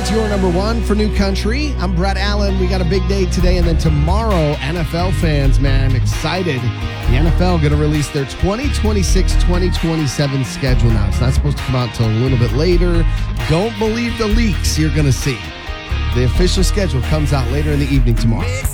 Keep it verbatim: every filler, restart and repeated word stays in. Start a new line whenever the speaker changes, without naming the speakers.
It's your number one for New Country. I'm Brett Allen. We got a big day today, and then tomorrow, N F L fans, man, excited. The N F L going to release their twenty twenty-six twenty twenty-seven schedule now. It's not supposed to come out until a little bit later. Don't believe the leaks you're going to see. The official schedule comes out later in the evening tomorrow.